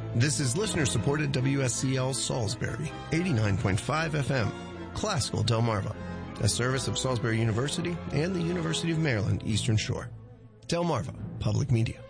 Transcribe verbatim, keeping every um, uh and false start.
This is listener-supported W S C L Salisbury, eighty-nine point five F M, Classical Delmarva, a service of Salisbury University and the University of Maryland Eastern Shore. Delmarva Public Media.